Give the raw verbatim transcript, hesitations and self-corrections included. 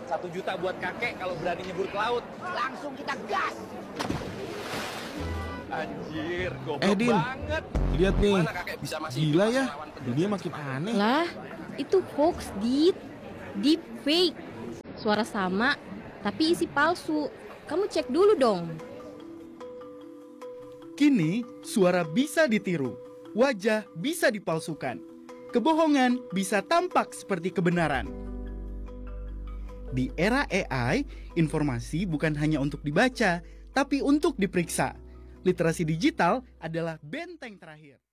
Satu juta buat kakek kalau berani nyebur ke laut. Langsung kita gas. Anjir, goblok Eh, Din. banget. Lihat nih, Mana kakek bisa masih gila hidup ya, melawan penjajah dunia semesta? makin aneh. Lah, itu hoax, Dit. Deep fake. Suara sama, tapi isi palsu. Kamu cek dulu dong. Kini, suara bisa ditiru, wajah bisa dipalsukan, kebohongan bisa tampak seperti kebenaran. Di era A I, informasi bukan hanya untuk dibaca, tapi untuk diperiksa. Literasi digital adalah benteng terakhir.